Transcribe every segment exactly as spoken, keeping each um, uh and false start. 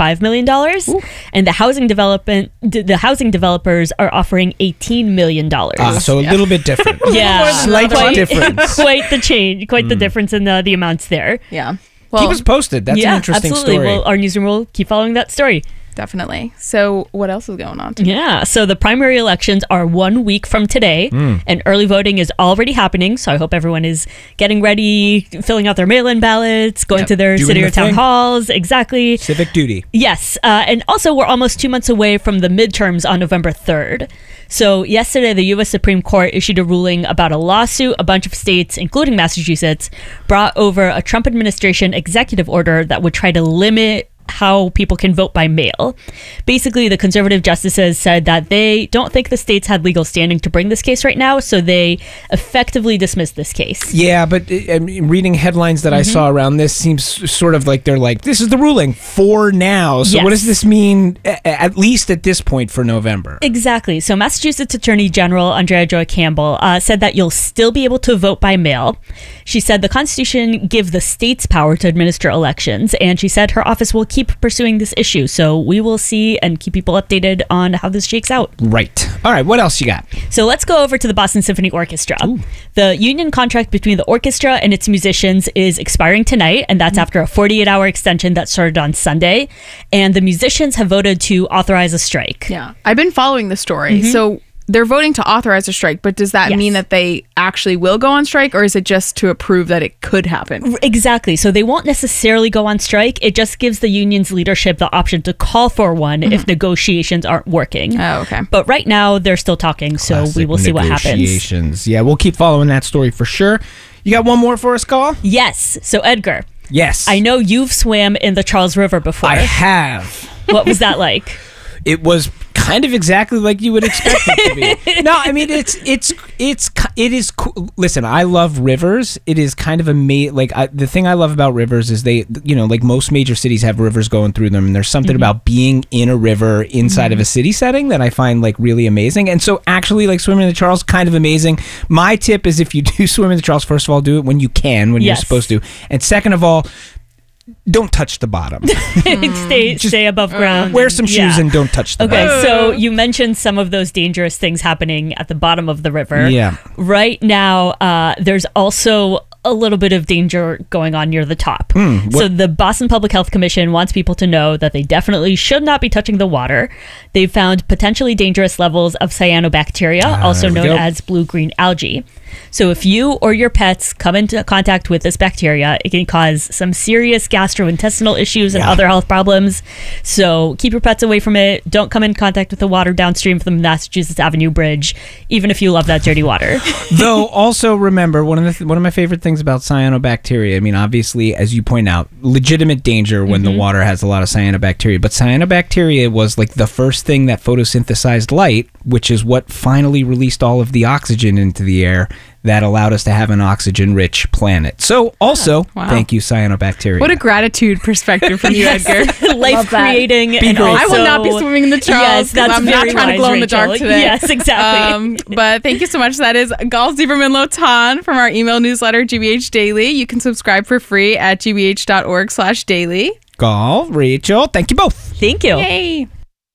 five million dollars. Ooh. And the housing development, the housing developers are offering eighteen million dollars. Ah, so a yeah. little bit different. Yeah, slight quite, difference. Quite the change, quite mm. the difference in the, the amounts there. Yeah. Well, keep us posted. That's yeah, an interesting absolutely. story. Well, our newsroom will keep following that story. Definitely. So what else is going on today? Yeah. So the primary elections are one week from today, mm. and early voting is already happening. So I hope everyone is getting ready, filling out their mail-in ballots, going yep. to their Doing city the or town thing. halls. Exactly. Civic duty. Yes. Uh, and also, we're almost two months away from the midterms on November third. So yesterday, the U S Supreme Court issued a ruling about a lawsuit a bunch of states, including Massachusetts, brought over a Trump administration executive order that would try to limit how people can vote by mail. Basically, the conservative justices said that they don't think the states had legal standing to bring this case right now, so they effectively dismissed this case. Yeah, but I mean, reading headlines that mm-hmm. I saw around this seems sort of like they're like, this is the ruling for now. So yes. what does this mean, at least at this point, for November? Exactly. So Massachusetts Attorney General Andrea Joy Campbell uh, said that you'll still be able to vote by mail. She said the Constitution gives the states power to administer elections, and she said her office will keep pursuing this issue. So we will see and keep people updated on how this shakes out. Right. All right. What else you got? So let's go over to the Boston Symphony Orchestra. Ooh. The union contract between the orchestra and its musicians is expiring tonight, and that's mm. after a forty-eight hour extension that started on Sunday. And the musicians have voted to authorize a strike. Yeah. I've been following the story. Mm-hmm. So they're voting to authorize a strike, but does that yes. mean that they actually will go on strike, or is it just to approve that it could happen? Exactly. So they won't necessarily go on strike. It just gives the union's leadership the option to call for one mm-hmm. if negotiations aren't working. Oh, okay. But right now, they're still talking, so Classic we will see what happens. Negotiations. Yeah, we'll keep following that story for sure. You got one more for us, Call? Yes. So, Edgar. Yes. I know you've swam in the Charles River before. I have. What was that like? It was kind of exactly like you would expect it to be. No, I mean it's it's it's it is cool. Listen, I love rivers. It is kind of amazing. Like I, the thing I love about rivers is they, you know, like most major cities have rivers going through them, and there's something mm-hmm. about being in a river inside mm-hmm. of a city setting that I find like really amazing. And so actually, like swimming in the Charles, kind of amazing. My tip is if you do swim in the Charles, first of all, do it when you can, when yes. you're supposed to, and second of all, don't touch the bottom. stay Just stay above ground. Wear some shoes yeah. and don't touch the okay, bottom. Okay, so you mentioned some of those dangerous things happening at the bottom of the river. Yeah. Right now, uh, there's also a little bit of danger going on near the top. Mm, so the Boston Public Health Commission wants people to know that they definitely should not be touching the water. They've found potentially dangerous levels of cyanobacteria, ah, also known go. as blue-green algae. So if you or your pets come into contact with this bacteria, it can cause some serious gastrointestinal issues and yeah. other health problems. So keep your pets away from it. Don't come in contact with the water downstream from the Massachusetts Avenue Bridge, even if you love that dirty water. Though also remember, one of the th- one of my favorite things about cyanobacteria, I mean, obviously, as you point out, legitimate danger when mm-hmm. the water has a lot of cyanobacteria. But cyanobacteria was like the first thing that photosynthesized light, which is what finally released all of the oxygen into the air that allowed us to have an oxygen-rich planet. So, also, oh, wow. thank you, cyanobacteria. What a gratitude perspective from you, yes. Edgar. Life-creating. And also, I will not be swimming in the Charles. Yes, that's I'm very not trying wise, to glow in the dark Rachel. today. Yes, exactly. Um, but thank you so much. That is Gal Zieberman-Lotan from our email newsletter, G B H Daily. You can subscribe for free at g b h dot org slash daily. Gal, Rachel, thank you both. Thank you. Yay.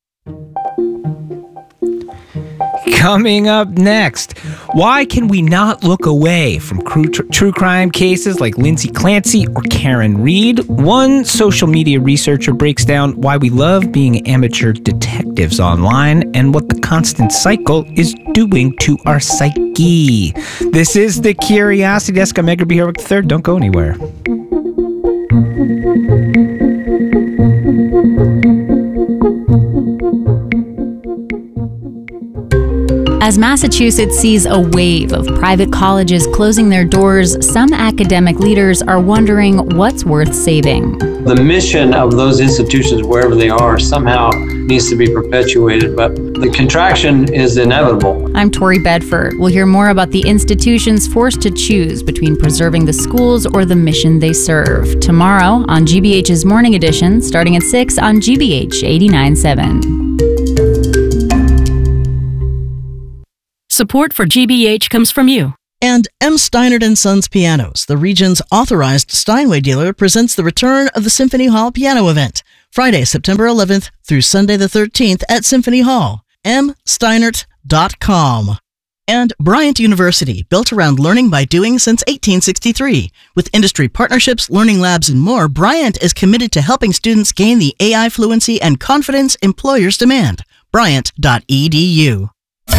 Coming up next, why can we not look away from true, true crime cases like Lindsay Clancy or Karen Reed? One social media researcher breaks down why we love being amateur detectives online and what the constant cycle is doing to our psyche. This is the Curiosity Desk. I'm Edgar B. Herwick the third. Don't go anywhere. As Massachusetts sees a wave of private colleges closing their doors, some academic leaders are wondering what's worth saving. The mission of those institutions, wherever they are, somehow needs to be perpetuated, but the contraction is inevitable. I'm Tori Bedford. We'll hear more about the institutions forced to choose between preserving the schools or the mission they serve. Tomorrow on G B H's Morning Edition, starting at six on G B H eighty-nine point seven. Support for G B H comes from you. And M. Steinert and Sons Pianos, the region's authorized Steinway dealer, presents the return of the Symphony Hall Piano Event. Friday, September eleventh through Sunday the thirteenth at Symphony Hall. m steinert dot com. And Bryant University, built around learning by doing since eighteen sixty-three. With industry partnerships, learning labs, and more, Bryant is committed to helping students gain the A I fluency and confidence employers demand. Bryant dot e d u.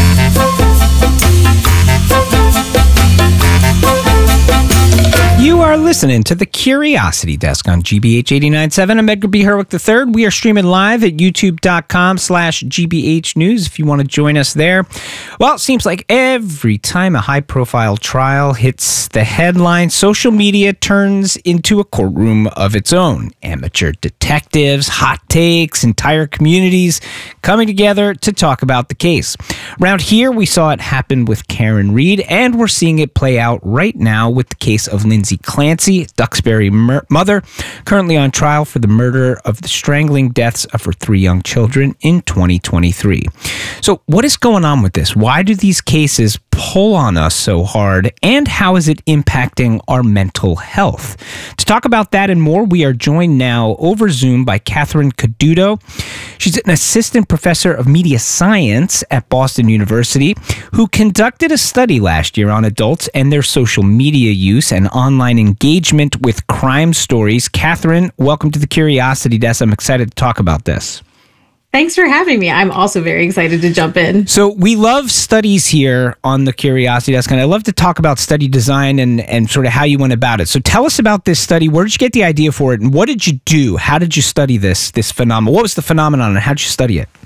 You are listening to the Curiosity Desk on G B H eighty-nine point seven. I'm Edgar B. Herwick the third. We are streaming live at youtube.com slash GBH News if you want to join us there. Well, it seems like every time a high-profile trial hits the headline, social media turns into a courtroom of its own. Amateur detectives, hot takes, entire communities coming together to talk about the case. Around here, we saw it happen with Karen Read, and we're seeing it play out right now with the case of Lindsay Clancy, Duxbury mur- mother, currently on trial for the murder of the strangling deaths of her three young children in twenty twenty-three. So what is going on with this? Why do these cases pull on us so hard? And how is it impacting our mental health? To talk about that and more, we are joined now over Zoom by Catherine Caduto. She's an assistant professor of media science at Boston University who conducted a study last year on adults and their social media use and online engagement with crime stories. Catherine, welcome to the Curiosity Desk. I'm excited to talk about this. Thanks for having me. I'm also very excited to jump in. So we love studies here on the Curiosity Desk, and I love to talk about study design and, and sort of how you went about it. So tell us about this study. Where did you get the idea for it, and what did you do? How did you study this, this phenomenon? What was the phenomenon, and how did you study it?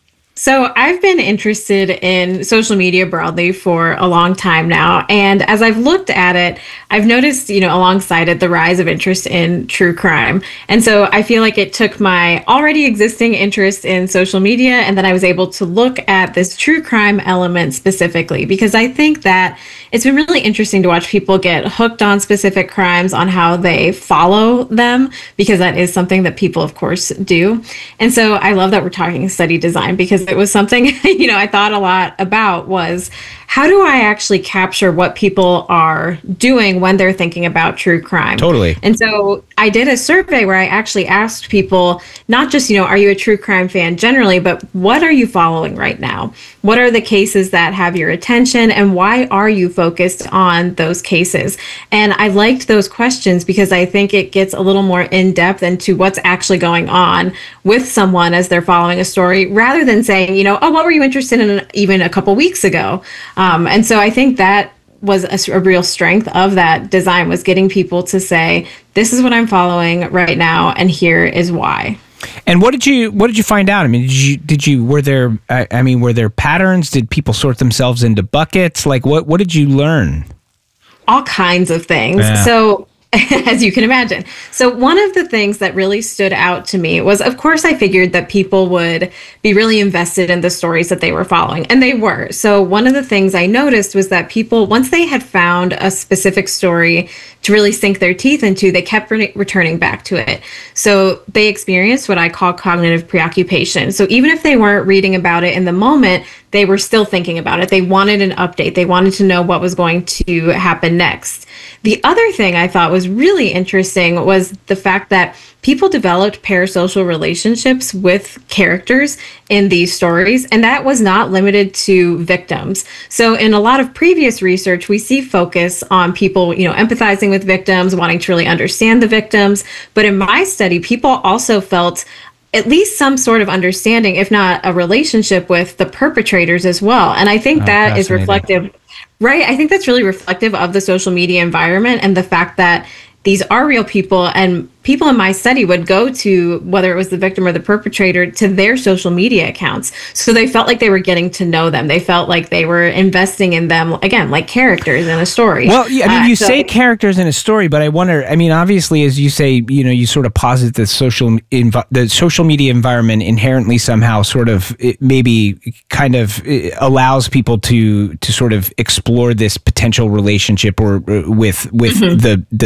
So I've been interested in social media broadly for a long time now. And as I've looked at it, I've noticed, you know, alongside it, the rise of interest in true crime. And so I feel like it took my already existing interest in social media, and then I was able to look at this true crime element specifically, because I think that it's been really interesting to watch people get hooked on specific crimes, on how they follow them, because that is something that people, of course, do. And so I love that we're talking study design, because it was something, you know, I thought a lot about was, how do I actually capture what people are doing when they're thinking about true crime? Totally. And so I did a survey where I actually asked people, not just, you know, are you a true crime fan generally, but what are you following right now? What are the cases that have your attention, and why are you focused on those cases? And I liked those questions because I think it gets a little more in depth into what's actually going on with someone as they're following a story, rather than saying, you know, oh, what were you interested in even a couple weeks ago? Um, and so I think that was a, a real strength of that design, was getting people to say, this is what I'm following right now, and here is why. And what did you what did you find out? I mean, did you did you were there? I, I mean, were there patterns? Did people sort themselves into buckets? Like, what what did you learn? All kinds of things. Yeah. So, as you can imagine. So one of the things that really stood out to me was, of course, I figured that people would be really invested in the stories that they were following, and they were. So one of the things I noticed was that people, once they had found a specific story to really sink their teeth into, they kept re- returning back to it. So they experienced what I call cognitive preoccupation. So even if they weren't reading about it in the moment, they were still thinking about it. They wanted an update. They wanted to know what was going to happen next. The other thing I thought was really interesting was the fact that people developed parasocial relationships with characters in these stories, and that was not limited to victims. So in a lot of previous research, we see focus on people, you know, empathizing with victims, wanting to really understand the victims. But in my study, people also felt at least some sort of understanding, if not a relationship, with the perpetrators as well. And I think Oh, that is fascinating. reflective, right? I think that's really reflective of the social media environment, and the fact that these are real people, and people in my study would go to, whether it was the victim or the perpetrator, to their social media accounts. So they felt like they were getting to know them. They felt like they were investing in them, again, like characters in a story. Well, yeah, I mean, Uh, you so- say characters in a story, but I wonder. I mean, obviously, as you say, you know, you sort of posit the social env- the social media environment inherently somehow sort of it maybe kind of it allows people to to sort of explore this potential relationship or uh, with with Mm-hmm. the the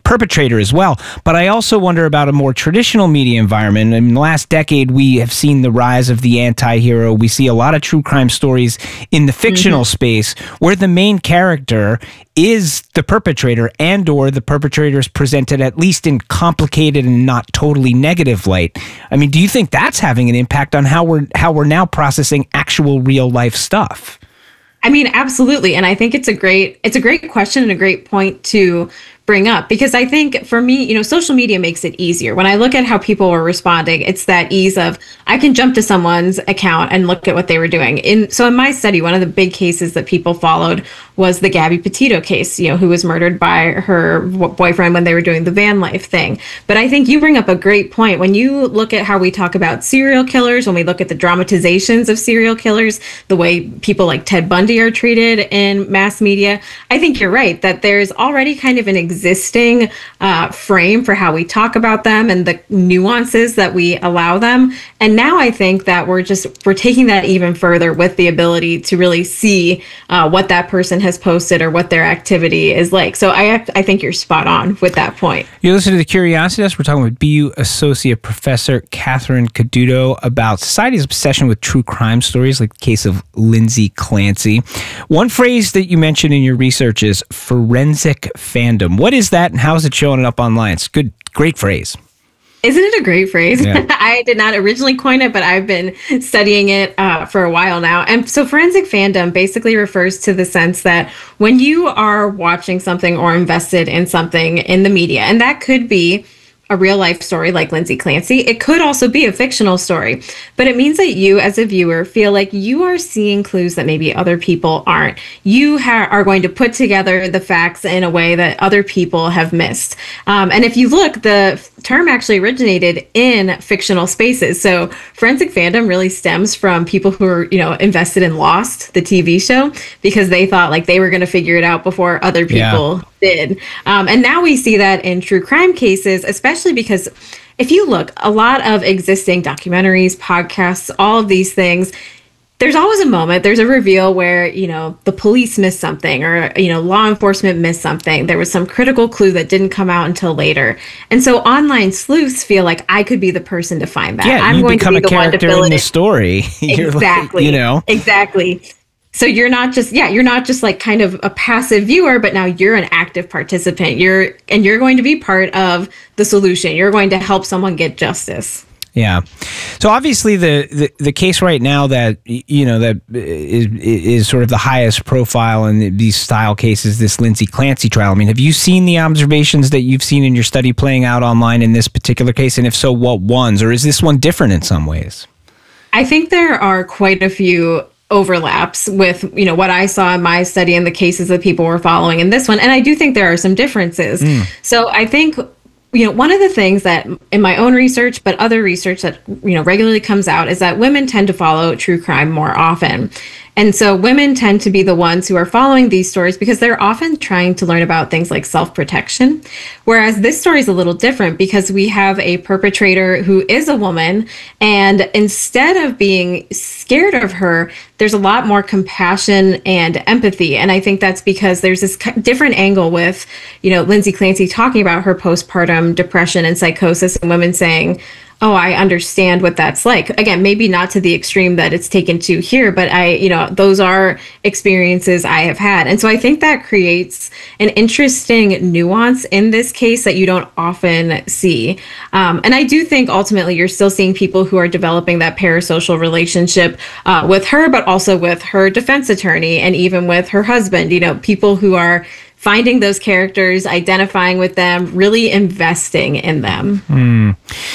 perpetrator as well. But I also wonder about a more traditional media environment. In the last decade, we have seen the rise of the anti-hero. We see a lot of true crime stories in the fictional mm-hmm. space where the main character is the perpetrator, and or the perpetrator is presented at least in complicated and not totally negative light. I mean, do you think that's having an impact on how we're how we're now processing actual real life stuff? I mean, absolutely. And I think it's a great it's a great question and a great point to bring up, because I think for me, you know, social media makes it easier. When I look at how people were responding, it's that ease of I can jump to someone's account and look at what they were doing. In so in my study, one of the big cases that people followed was the Gabby Petito case, you know, who was murdered by her boyfriend when they were doing the van life thing. But I think you bring up a great point. When you look at how we talk about serial killers, when we look at the dramatizations of serial killers, the way people like Ted Bundy are treated in mass media, I think you're right that there's already kind of an existing uh, frame for how we talk about them and the nuances that we allow them. And now I think that we're just, we're taking that even further with the ability to really see uh, what that person has posted or what their activity is like. So I I think you're spot on with that point. You're listening to The Curiosity Desk. We're talking with B U Associate Professor Catherine Caduto about society's obsession with true crime stories, like the case of Lindsay Clancy. One phrase that you mentioned in your research is forensic fandom. What is that, and how is it showing up online? It's a good, great phrase. Isn't it a great phrase? Yeah. I did not originally coin it, but I've been studying it uh, for a while now. And so forensic fandom basically refers to the sense that when you are watching something or invested in something in the media, and that could be a real life story like Lindsay Clancy. It could also be a fictional story, but it means that you as a viewer feel like you are seeing clues that maybe other people aren't. You ha- are going to put together the facts in a way that other people have missed. Um, and if you look, the term actually originated in fictional spaces. So forensic fandom really stems from people who are, you know, invested in Lost, the T V show, because they thought like they were going to figure it out before other people yeah. did. Um, and now we see that in true crime cases, especially because if you look, a lot of existing documentaries, podcasts, all of these things, there's always a moment, there's a reveal where, you know, the police missed something or, you know, law enforcement missed something. There was some critical clue that didn't come out until later. And so online sleuths feel like I could be the person to find that. Yeah, I'm you going become to be a the one to character fill in it the story. You're exactly. Like, you know? Exactly. So you're not just, yeah, you're not just like kind of a passive viewer, but now you're an active participant. You're, and you're going to be part of the solution. You're going to help someone get justice. Yeah. So obviously the, the, the case right now that, you know, that is, is sort of the highest profile in these style cases, this Lindsay Clancy trial. I mean, have you seen the observations that you've seen in your study playing out online in this particular case? And if so, what ones? Or is this one different in some ways? I think there are quite a few overlaps with, you know, what I saw in my study and the cases that people were following in this one. And I do think there are some differences. Mm. So I think, you know, one of the things that in my own research, but other research that, you know, regularly comes out is that women tend to follow true crime more often. And so women tend to be the ones who are following these stories because they're often trying to learn about things like self-protection. Whereas this story is a little different because we have a perpetrator who is a woman. And instead of being scared of her, there's a lot more compassion and empathy. And I think that's because there's this different angle with, you know, Lindsay Clancy talking about her postpartum depression and psychosis and women saying, oh, I understand what that's like. Again, maybe not to the extreme that it's taken to here, but I, you know, those are experiences I have had. And so I think that creates an interesting nuance in this case that you don't often see. Um, and I do think ultimately you're still seeing people who are developing that parasocial relationship uh, with her, but also with her defense attorney and even with her husband, you know, people who are finding those characters, identifying with them, really investing in them. Mm.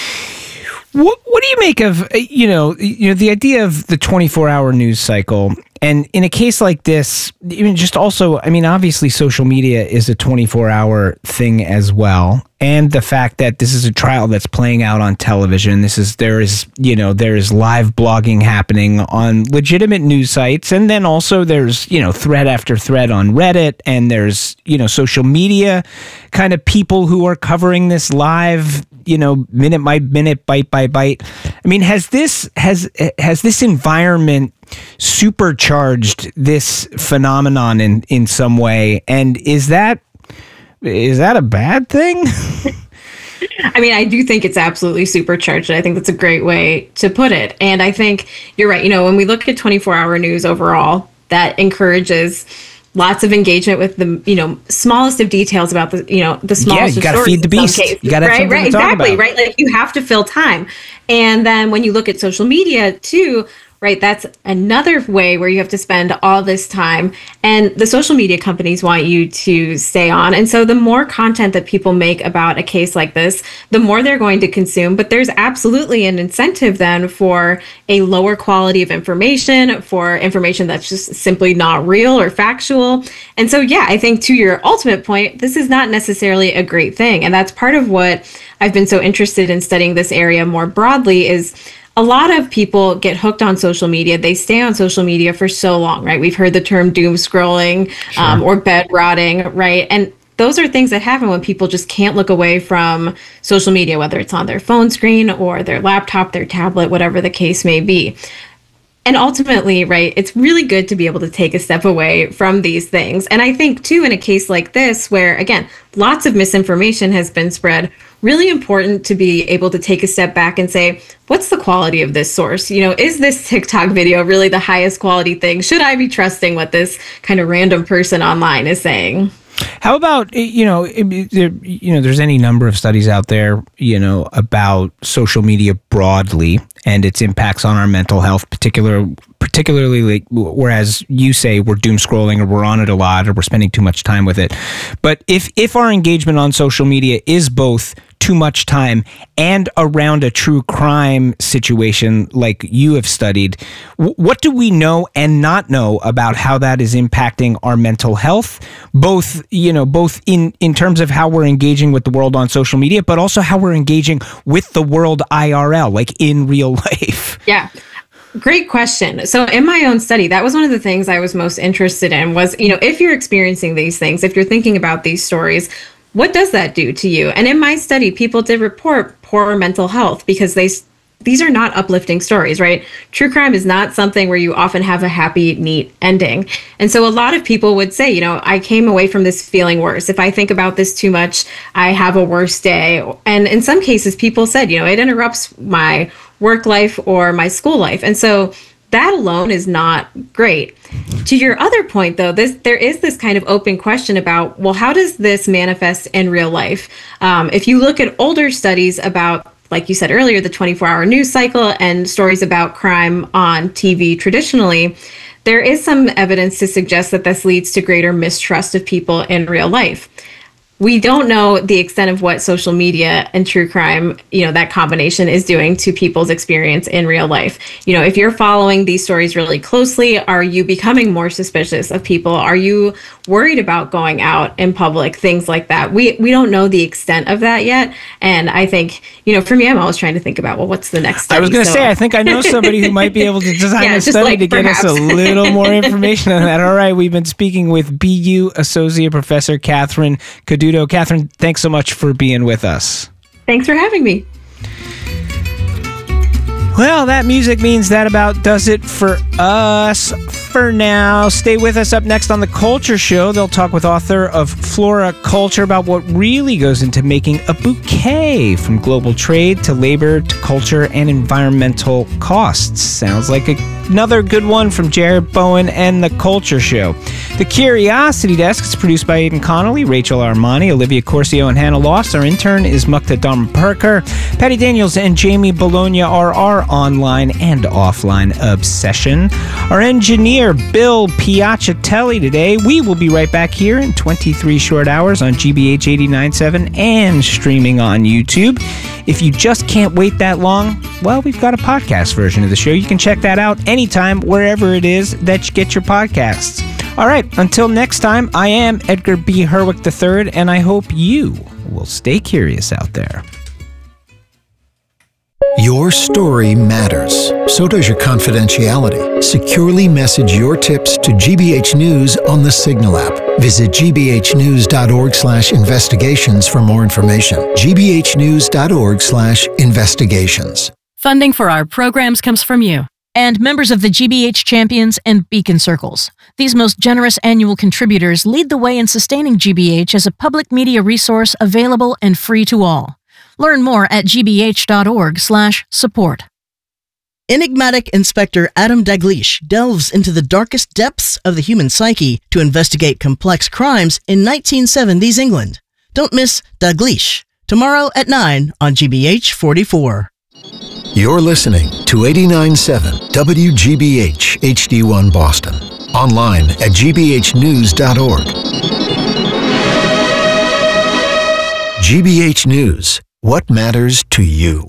What what do you make of, you know, you know the idea of the twenty-four hour news cycle? And in a case like this, even just also, I mean, obviously social media is a twenty-four hour thing as well. And the fact that this is a trial that's playing out on television, this is, there is, you know, there is live blogging happening on legitimate news sites. And then also there's, you know, thread after thread on Reddit, and there's, you know, social media kind of people who are covering this live, you know, minute by minute, bite by bite. I mean, has this, has, has this environment supercharged this phenomenon in, in some way? And is that is that a bad thing? I mean, I do think it's absolutely supercharged. I think that's a great way to put it. And I think you're right. You know, when we look at twenty-four hour news overall, that encourages lots of engagement with the, you know, smallest of details about the, you know, the smallest. Yeah, you got to feed the beast. You got to right, right, exactly, right. Like you have to fill time. And then when you look at social media too, right, that's another way where you have to spend all this time, and the social media companies want you to stay on. And so the more content that people make about a case like this, the more they're going to consume. But there's absolutely an incentive then for a lower quality of information, for information that's just simply not real or factual. And so, yeah, I think to your ultimate point, this is not necessarily a great thing. And that's part of what I've been so interested in studying this area more broadly is a lot of people get hooked on social media. They stay on social media for so long, right? We've heard the term doom scrolling sure. um, or bed rotting, right? And those are things that happen when people just can't look away from social media, whether it's on their phone screen or their laptop, their tablet, whatever the case may be. And ultimately, right, it's really good to be able to take a step away from these things. And I think, too, in a case like this, where, again, lots of misinformation has been spread, really important to be able to take a step back and say, what's the quality of this source? You know, is this TikTok video really the highest quality thing? Should I be trusting what this kind of random person online is saying? How about, you know, there, you know, there's any number of studies out there, you know, about social media broadly and its impacts on our mental health, particular, particularly like, whereas you say we're doom scrolling or we're on it a lot or we're spending too much time with it. But if, if our engagement on social media is both too much time and around a true crime situation like you have studied, w- what do we know and not know about how that is impacting our mental health, both, you know, both in, in terms of how we're engaging with the world on social media, but also how we're engaging with the world I R L, like in real life? Yeah. Great question. So in my own study, that was one of the things I was most interested in was, you know, if you're experiencing these things, if you're thinking about these stories, what does that do to you? And in my study, people did report poor mental health because they these are not uplifting stories, right? True crime is not something where you often have a happy, neat ending. And so a lot of people would say, you know, I came away from this feeling worse. If I think about this too much, I have a worse day. And in some cases, people said, you know, it interrupts my work life or my school life. And so that alone is not great. To your other point, though, this there is this kind of open question about, well, how does this manifest in real life? Um, if you look at older studies about, like you said earlier, the twenty-four hour news cycle and stories about crime on T V traditionally, there is some evidence to suggest that this leads to greater mistrust of people in real life. We don't know the extent of what social media and true crime, you know, that combination is doing to people's experience in real life. You know, if you're following these stories really closely, are you becoming more suspicious of people? Are you worried about going out in public? Things like that. We we don't know the extent of that yet. And I think, you know, for me, I'm always trying to think about, well, what's the next study? I was going to so, say, I think I know somebody who might be able to design yeah, a study like, to get perhaps. us a little more information on that. All right, we've been speaking with B U Associate Professor Catherine Caduto. Catherine, thanks so much for being with us. Thanks for having me. Well, that music means that about does it for us for now. Stay with us. Up next on The Culture Show, they'll talk with author of Flora Culture about what really goes into making a bouquet, from global trade to labor to culture and environmental costs. Sounds like a, another good one from Jared Bowen and The Culture Show. The Curiosity Desk is produced by Aidan Connolly, Rachel Armani, Olivia Corcio, and Hannah Loss. Our intern is Mukta Dharma-Parker. Patty Daniels and Jamie Bologna are our online and offline obsession. Our engineer, Bill Piacatelli, today. We will be right back here in twenty-three short hours on G B H eighty-nine point seven and streaming on YouTube. If you just can't wait that long, well, we've got a podcast version of the show. You can check that out anytime, wherever it is that you get your podcasts. All right, until next time, I am Edgar B. Herwick the third, and I hope you will stay curious out there. Your story matters. So does your confidentiality. Securely message your tips to G B H News on the Signal app. Visit g b h news dot org slash investigations for more information. g b h news dot org slash investigations. Funding for our programs comes from you. and members of the G B H Champions and Beacon Circles. These most generous annual contributors lead the way in sustaining G B H as a public media resource available and free to all. Learn more at g b h dot org slash support. Enigmatic Inspector Adam Dalgleish delves into the darkest depths of the human psyche to investigate complex crimes in nineteen seventies England. Don't miss Dalgleish, tomorrow at nine on G B H forty-four. You're listening to eighty-nine point seven W G B H H D one Boston. Online at g b h news dot org. G B H News. What matters to you?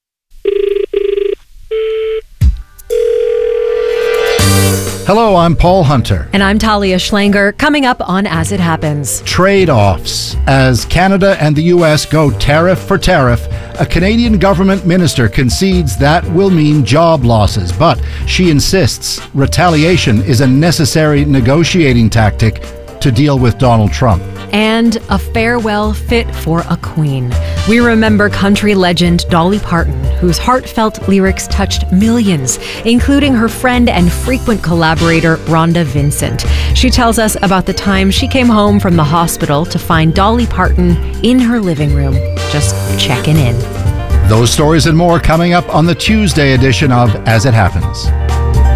Hello, I'm Paul Hunter. And I'm Talia Schlanger. Coming up on As It Happens. Trade-offs. As Canada and the U S go tariff for tariff, a Canadian government minister concedes that will mean job losses. But she insists retaliation is a necessary negotiating tactic to deal with Donald Trump. And a farewell fit for a queen. We remember country legend Dolly Parton, whose heartfelt lyrics touched millions, including her friend and frequent collaborator, Rhonda Vincent. She tells us about the time she came home from the hospital to find Dolly Parton in her living room, just checking in. Those stories and more coming up on the Tuesday edition of As It Happens.